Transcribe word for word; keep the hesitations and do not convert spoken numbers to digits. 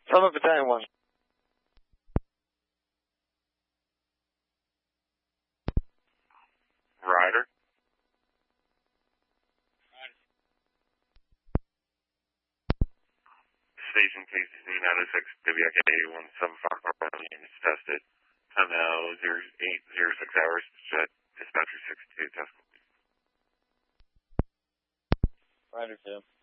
From a Battalion one. Ryder. Station K C nine oh six W X eighty-one seven five four units tested. Time now zero eight zero six hours. Jet dispatcher six two test. Ryder two.